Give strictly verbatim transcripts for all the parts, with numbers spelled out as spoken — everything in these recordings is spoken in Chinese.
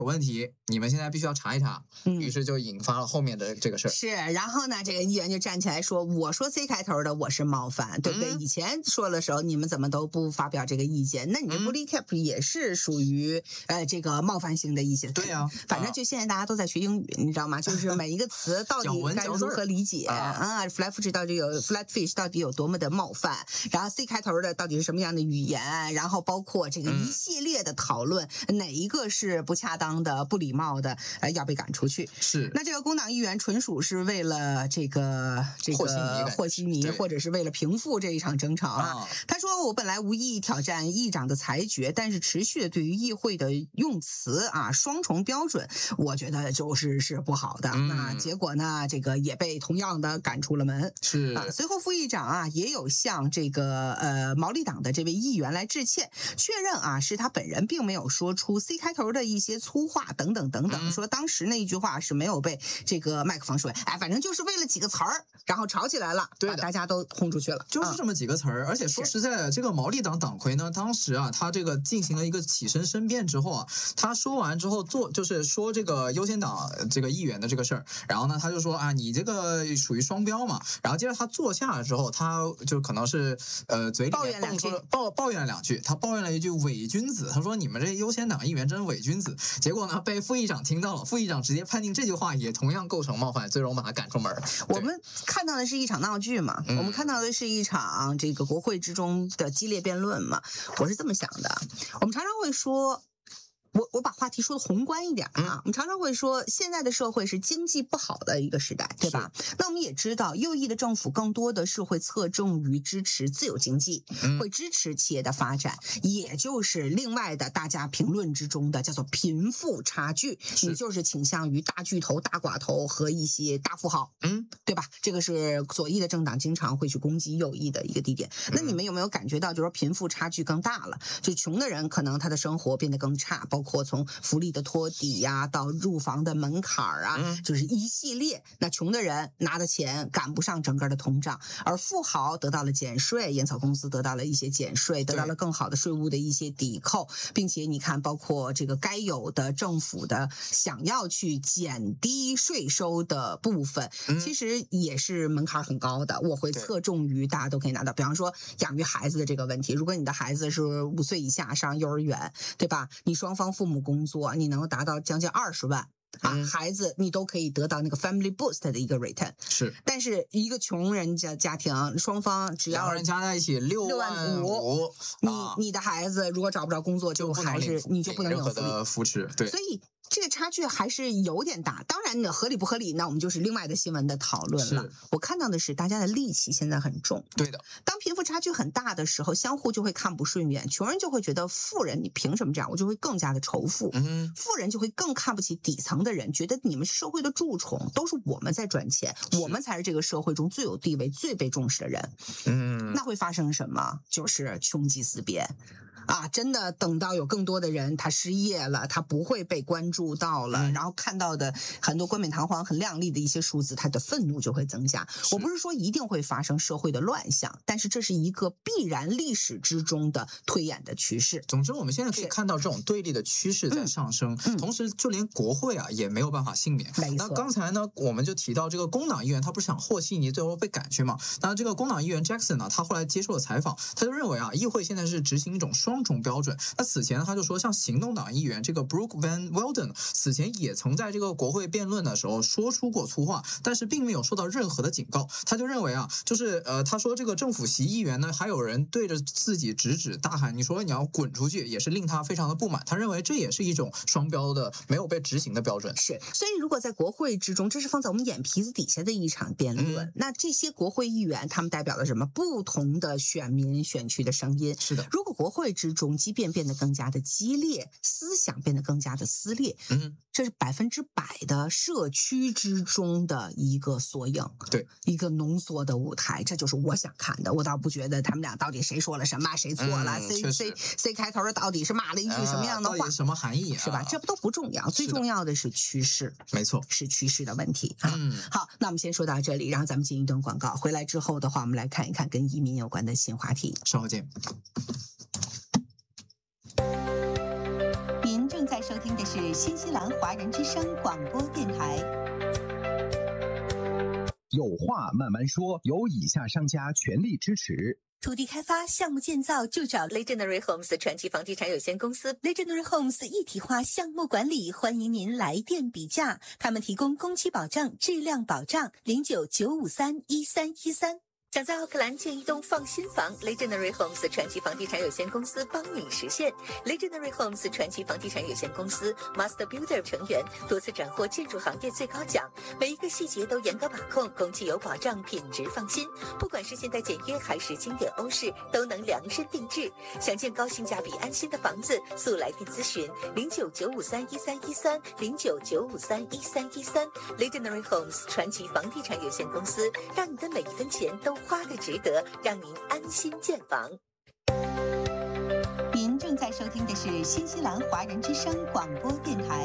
有问题，你们现在必须要查一查。嗯，于是就引发了后面的这个事儿。 是，然后呢，这个议员就站起来说：“我说 C 开头的，我是冒犯，对不对？嗯、以前说的时候，你们怎么都不发表这个意见？那你这 bully cap 也是属于、嗯、呃这个冒犯性的意见。 对呀、啊， 反正就现在大家都在学英语，你知道吗？就是每一个词到底该如何理解啊 ？flatfish 到底有 flatfish 到底有多么的冒犯？然后 C 开头的到底是什么样的语言？然后包括这个一系列的讨论，嗯、哪一个是不恰当的、不礼貌的，呃，要被赶出去。 是。 那这个工党议员纯属是为了这个这个和稀泥，或者是为了平复这一场争吵啊。哦、他说：“我本来无意挑战议长的裁决，但是持续的对于议会的用词啊双重标准，我觉得就是是不好的。嗯、那结果呢，这个也被同样的赶出了门。 是啊。随后副议长啊也有向这个呃毛利党的这位议员来致歉，确认啊是他本人并没有说出 C 开头的一些粗话等等等等，嗯、说当时那一句话是没有被这个麦克风说，哎，反正就是为了几个词儿，然后吵起来了，把大家都轰出去了， 就是这么几个词儿。嗯、而且说实在的，这个毛利党党魁呢，当时啊，他这个进行了一个起身申辩之后啊，他说完之后做就是说这个优先党这个议员的这个事儿，然后呢，他就说啊，你这个属于双标嘛。然后接着他坐下了之后，他就可能是呃嘴里面蹦出了抱抱怨了两句，他抱怨了一句伪君子，他说你们这优先党议员真伪君子。结果呢，被副议长听到了，副议长直接判定这句话也同样构成冒犯，最终把他赶出门。 我们看到的是一场闹剧嘛，嗯、我们看到的是一场这个国会之中的激烈辩论嘛。我是这么想的，我们常常会说。我我把话题说的宏观一点啊，嗯、我们常常会说，现在的社会是经济不好的一个时代，对吧？那我们也知道，右翼的政府更多的是会侧重于支持自由经济，嗯、会支持企业的发展，也就是另外的大家评论之中的叫做贫富差距，也就是倾向于大巨头、大寡头和一些大富豪，嗯，对吧？这个是左翼的政党经常会去攻击右翼的一个地点。嗯、那你们有没有感觉到，就是说贫富差距更大了？就穷的人可能他的生活变得更差，包括从福利的托底呀、啊，到入房的门槛啊，嗯、就是一系列。那穷的人拿的钱赶不上整个的通胀，而富豪得到了减税，烟草公司得到了一些减税，得到了更好的税务的一些抵扣，并且你看，包括这个该有的政府的想要去减低税收的部分，嗯、其实也是门槛很高的。我会侧重于大家都可以拿到，比方说养育孩子的这个问题，如果你的孩子是五岁以下上幼儿园，对吧？你双方父母工作，你能达到将近二十万啊，嗯、孩子你都可以得到那个 family boost 的一个 return。 是， 但是一个穷人家家庭，双方只要两个人加在一起六万五， 你、啊、你的孩子如果找不着工作，就还是你就不能有任何的扶持。对， 所以这个差距还是有点大。当然呢，合理不合理，那我们就是另外的新闻的讨论了。我看到的是大家的戾气现在很重。 对的， 当贫富差距很大的时候，相互就会看不顺眼，穷人就会觉得富人你凭什么这样，我就会更加的仇富。嗯，富人就会更看不起底层的人，觉得你们是社会的蛀虫，都是我们在赚钱，我们才是这个社会中最有地位、最被重视的人。嗯，那会发生什么？就是穷极思变。啊，真的等到有更多的人他失业了，他不会被关注到了，嗯、然后看到的很多冠冕堂皇、很亮丽的一些数字，他的愤怒就会增加。我不是说一定会发生社会的乱象，但是这是一个必然历史之中的推演的趋势。 总之，我们现在可以看到这种对立的趋势在上升，嗯嗯、同时就连国会啊也没有办法幸免。那刚才呢，我们就提到这个工党议员，他不是想和稀泥，最后被赶去嘛？那这个工党议员 Jackson 呢，他后来接受了采访，他就认为啊，议会现在是执行一种双重标准。那此前他就说，像行动党议员这个 Brooke Van Welden 此前也曾在这个国会辩论的时候说出过粗话，但是并没有受到任何的警告。他就认为啊，就是呃，他说这个政府席议员呢，还有人对着自己直指大喊，你说你要滚出去，也是令他非常的不满。他认为这也是一种双标的没有被执行的标准。 是，所以如果在国会之中，这是放在我们眼皮子底下的一场辩论，嗯、那这些国会议员他们代表了什么？不同的选民选区的声音。 是的， 如果国会之中即便变得更加的激烈，思想变得更加的撕裂，嗯，这是百分之百的社区之中的一个缩影， 对， 一个浓缩的舞台，这就是我想看的。我倒不觉得他们俩到底谁说了什么，谁错了、嗯、，C C C 开头的到底是骂了一句什么样的话， 呃、到底什么含义、啊， 是吧？这都不重要，最重要的是趋势， 没错， 是趋势的问题啊。嗯，好，那我们先说到这里，然后咱们进一段广告，回来之后的话，我们来看一看跟移民有关的新话题。 稍后见。 您正在收收听的是新西兰华人之声广播电台。 有话慢慢说，由以下商家全力支持。 土地开发项目建造就找 Legendary Homes 传奇房地产有限公司。 Legendary Homes 一体化项目管理，欢迎您来电比价，他们提供工期保证、质量保障。零九九五三一三一三。想在奥克兰建一栋放心房， Legendary Homes 传奇房地产有限公司帮你实现。 Legendary Homes 传奇房地产有限公司 Master Builder 成员，多次斩获建筑行业最高奖，每一个细节都严格把控，工期有保障，品质放心。不管是现代简约还是经典欧式，都能量身定制。想建高性价比安心的房子，速来电咨询零九九五三一三一三 零九九五三一三一三。 Legendary Homes 传奇房地产有限公司，让你的每一分钱都花个值得，让您安心建房。 您正在收听的是新西兰华人之声广播电台。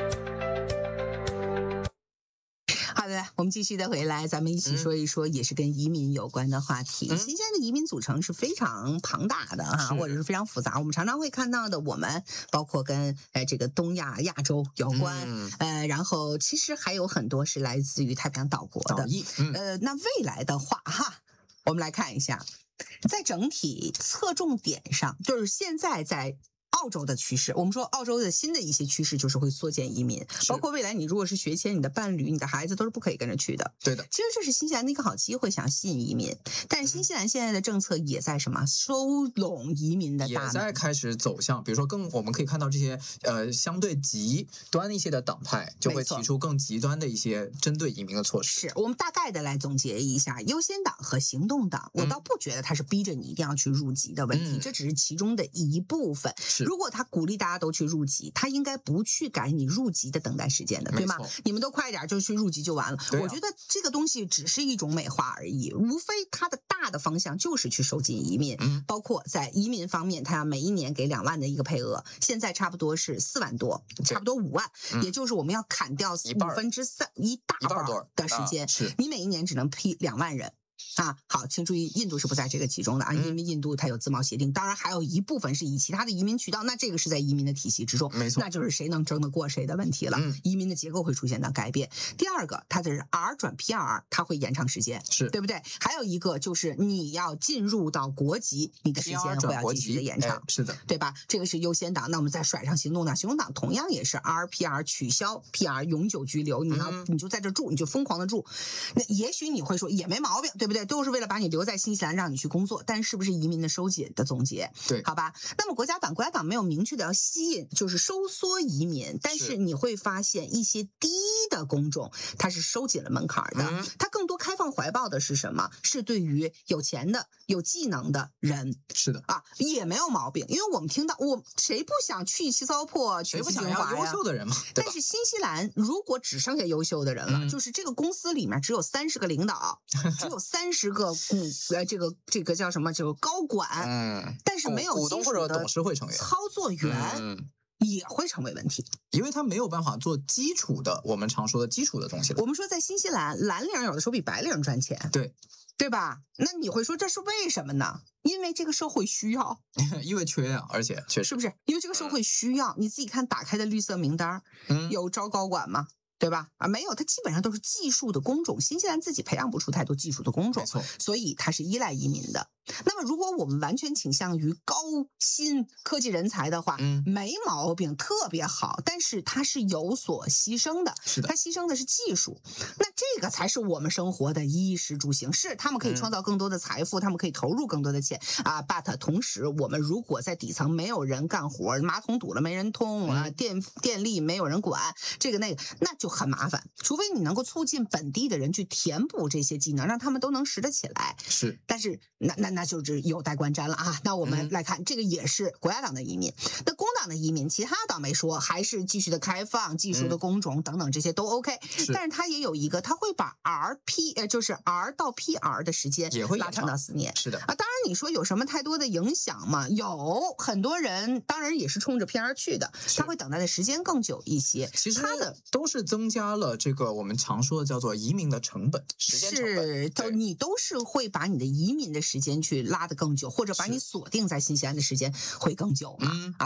好的，我们继续的回来，咱们一起说一说也是跟移民有关的话题。嗯、新西兰的移民组成是非常庞大的哈，或者是非常复杂。我们常常会看到的，我们包括跟呃这个东亚、亚洲有关，嗯、呃，然后其实还有很多是来自于太平洋岛国的。嗯、呃，那未来的话哈，我们来看一下，在整体侧重点上，就是现在在澳洲的趋势，我们说澳洲的新的一些趋势就是会缩减移民，包括未来你如果是学签，你的伴侣、你的孩子都是不可以跟着去的。 对的， 其实这是新西兰的一个好机会，想吸引移民。但是新西兰现在的政策也在什么收拢移民的大门， 也在开始走向，比如说更我们可以看到这些呃相对极端一些的党派就会提出更极端的一些针对移民的措施。 是我们大概的来总结一下，优先党和行动党，我倒不觉得他是逼着你一定要去入籍的问题，嗯、这只是其中的一部分。如果他鼓励大家都去入籍，他应该不去改你入籍的等待时间的，对吗？你们都快一点就去入籍就完了。啊、我觉得这个东西只是一种美化而已，无非它的大的方向就是去收紧移民，嗯、包括在移民方面，他要每一年给两万的一个配额，现在差不多是四万多，差不多五万，嗯、也就是我们要砍掉五分之三一大半的时间，啊、你每一年只能批两万人。啊，好，请注意，印度是不在这个其中的啊，因为印度它有自贸协定，当然还有一部分是以其他的移民渠道，那这个是在移民的体系之中， 没错， 那就是谁能争得过谁的问题了。嗯、移民的结构会出现到改变。第二个，它的是 R 转 P R， 它会延长时间， 是对不对？还有一个就是你要进入到国籍，你的时间会要继续的延长， 哎、是的， 对吧？这个是优先党。那我们再甩上行动党，行动党同样也是 R P R 取消 P R 永久居留，你要、嗯、你就在这住，你就疯狂的住。那也许你会说也没毛病，对不对？都是为了把你留在新西兰让你去工作，但是不是移民的收紧的总结？ 对， 好吧。那么国家党，国家党没有明确的要吸引，就是收缩移民，但是你会发现一些低的工种，它是收紧了门槛的，嗯、它更多开放怀抱的是什么？是对于有钱的、有技能的人， 是的啊，也没有毛病。因为我们听到，我谁不想去七糟粕、 谁不想要优秀的人嘛？ 但是新西兰如果只剩下优秀的人了，嗯、就是这个公司里面只有三十个领导，只有三十个。股呃，这个这个叫什么？就是高管，嗯，但是没有股东或者董事会成员、 操作员，嗯，也会成为问题， 因为他没有办法做基础的，我们常说的基础的东西。 我们说在新西兰，蓝领有的时候比白领赚钱， 对对吧？那你会说这是为什么呢？因为这个社会需要， 因为缺呀、啊，而且确实是不是？因为这个社会需要，你自己看打开的绿色名单，嗯，有招高管吗？对吧？啊，没有，它基本上都是技术的工种。新西兰自己培养不出太多技术的工种，所以它是依赖移民的。那么，如果我们完全倾向于高薪科技人才的话，嗯，没毛病，特别好。但是它是有所牺牲的， 是的， 它牺牲的是技术。那这个才是我们生活的衣食住行。是，他们可以创造更多的财富，嗯、他们可以投入更多的钱啊。But 同时，我们如果在底层没有人干活，马桶堵了没人通啊，电电力没有人管，这个那个，那就很麻烦。除非你能够促进本地的人去填补这些技能，让他们都能拾得起来。 是， 但是那那。那就是有待观瞻了啊！那我们来看，嗯、这个也是国家党的移民，那工党的移民，其他倒没说，还是继续的开放，技术的工种等等这些都 OK，嗯、但是它也有一个，它会把 R P 呃，就是 R 到 P R 的时间也会拉长到四年， 是的啊。当然你说有什么太多的影响吗？有很多人当然也是冲着 P R 去的，他会等待的时间更久一些。 其实它的都是增加了这个我们常说的叫做移民的成本，时间成本， 是，都你都是会把你的移民的时间去拉得更久，或者把你锁定在新西兰的时间会更久嘛？嗯、啊，只有国家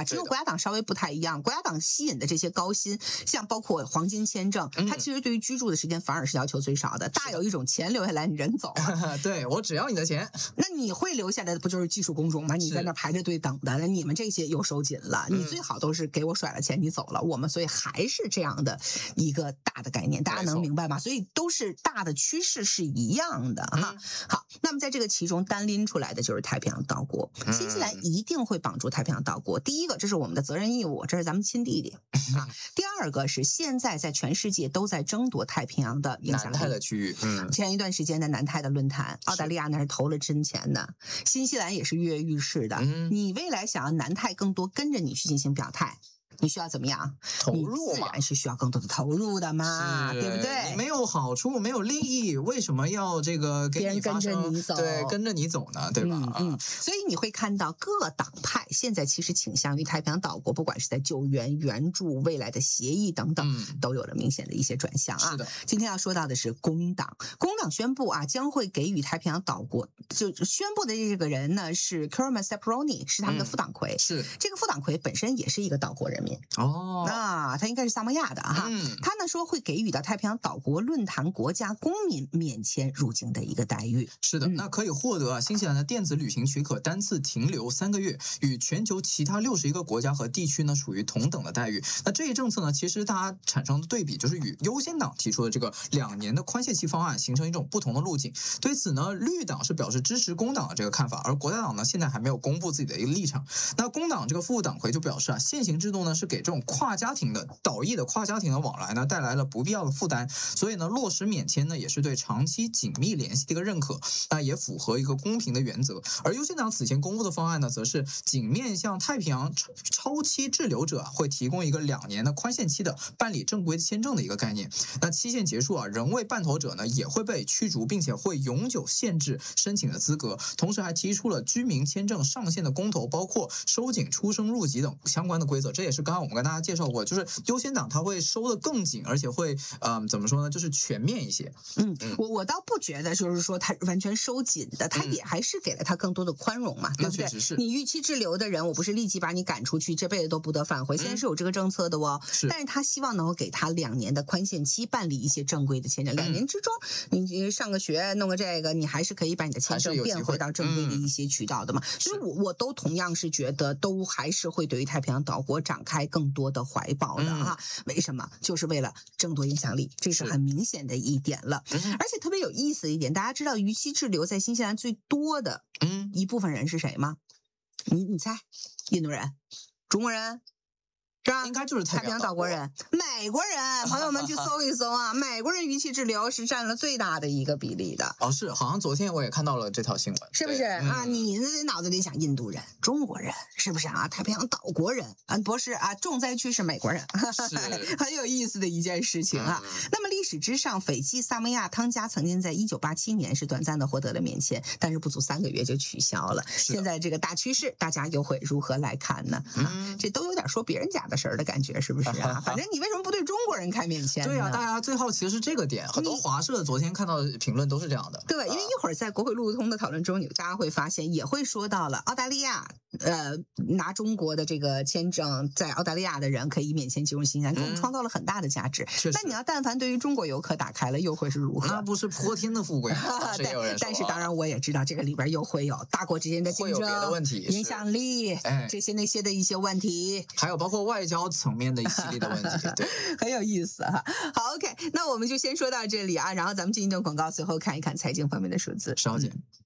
家党稍微不太一样，国家党吸引的这些高薪，像包括黄金签证， 嗯、 它其实对于居住的时间反而是要求最少的，大有一种钱留下来，你人走了， 对我只要你的钱， 那你会留下来的不就是技术工种吗？你在那排着队等的，那你们这些又收紧了， 嗯、 你最好都是给我甩了钱，你走了，我们所以还是这样的一个大的概念，大家能明白吗？所以都是大的趋势是一样的哈。 嗯、 好，那么在这个其中单拎出来的就是太平洋岛国，新西兰一定会绑住太平洋岛国。第一个，这是我们的责任义务，这是咱们亲弟弟啊。第二个是现在在全世界都在争夺太平洋的影响力， 南太的区域。嗯， 前一段时间的南太的论坛，澳大利亚那是投了真钱的，新西兰也是跃跃欲试的。嗯，你未来想要南太更多跟着你去进行表态，你需要怎么样？ 投入嘛， 自然是需要更多的投入的嘛，对不对？ 你没有好处，没有利益，为什么要这个给你发生？ 别人跟着你走， 对，跟着你走呢，对吧？ 嗯，嗯所以你会看到各党派现在其实倾向于太平洋岛国，不管是在救援、援助、未来的协议等等， 嗯、 都有了明显的一些转向啊。 是的， 今天要说到的是工党，工党宣布啊，将会给予太平洋岛国，就宣布的这个人呢是 Kerma Seproni， 是他们的副党魁。 嗯、是这个副党魁本身也是一个岛国人民哦。 啊，他应该是萨摩亚的哈。 嗯、 他呢说会给予到太平洋岛国论坛国家公民免签入境的一个待遇。 是的，嗯、那可以获得啊新西兰的电子旅行许可，单次停留三个月，与全球其他六十一个国家和地区呢属于同等的待遇。那这一政策呢，其实它产生的对比就是与优先党提出的这个两年的宽限期方案形成一种不同的路径。对此呢，绿党是表示支持工党的这个看法，而国大党呢现在还没有公布自己的一个立场。那工党这个副党魁就表示啊，现行制度呢是给这种跨家庭的岛裔的跨家庭的往来呢带来了不必要的负担，所以呢落实免签呢也是对长期紧密联系的一个认可，那也符合一个公平的原则。而优先党此前公布的方案呢，则是仅面向太平洋超期滞留者会提供一个两年的宽限期的办理正规签证的一个概念。那期限结束啊，仍未办妥者呢也会被驱逐，并且会永久限制申请的资格。同时还提出了居民签证上限的公投，包括收紧出生入籍等相关的规则。这也是刚刚我们跟大家介绍过，就是优先党它会收得更紧，而且会嗯、呃、怎么说呢，就是全面一些。 嗯，我我倒不觉得就是说它完全收紧的，它也还是给了它更多的宽容嘛， 嗯、 对不对？ 确实是。 你逾期滞留的人，我不是立即把你赶出去，这辈子都不得返回。现在是有这个政策的哦， 是。 但是他希望能够给他两年的宽限期办理一些正规的签证。两年之中，你上个学弄个这个，你还是可以把你的签证变回到正规的一些渠道的嘛。所以我我都同样是觉得，都还是会对于太平洋岛国展开更多的怀抱的哈。嗯、为什么？就是为了争夺影响力，这是很明显的一点了。而且特别有意思的一点，大家知道逾期滞留在新西兰最多的一部分人是谁吗？你你猜？印度人、中国人。是吧？ 应该就是太平洋岛国人，美国人，朋友们去搜一搜啊，美国人逾期滞留是占了最大的一个比例的。 哦，是，好像昨天我也看到了这条新闻， 是不是啊？嗯、你脑子里想印度人、中国人，是不是啊？太平洋岛国人啊，不是啊，重灾区是美国人， 是很有意思的一件事情啊。嗯、那么历史之上，斐济、萨摩亚、汤加曾经在一九八七年是短暂的获得了免签，但是不足三个月就取消了。现在这个大趋势，大家又会如何来看呢？啊，嗯、这都有点说别人家的事儿的感觉，是不是啊？反正你为什么不对中国人开免签呢？ 对啊，大家最好奇的是这个点，很多华社昨天看到的评论都是这样的。 对，因为一会儿在国会路通的讨论中，你大家会发现也会说到了澳大利亚，呃，拿中国的这个签证在澳大利亚的人可以免签进入新西兰，给我们创造了很大的价值。 嗯、 那你要但凡对于中国游客打开了，又会是如何？ 那不是泼天的富贵吗？ 对，但是当然我也知道这个里边又会有大国之间的竞争、 会有别的问题、 影响力， 哎， 这些那些的一些问题， 还有包括外交层面的一系列的问题，对， 很有意思哈。好 ，OK， 那我们就先说到这里啊，然后咱们进一段广告，随后看一看财经方面的数字。 稍后见。 嗯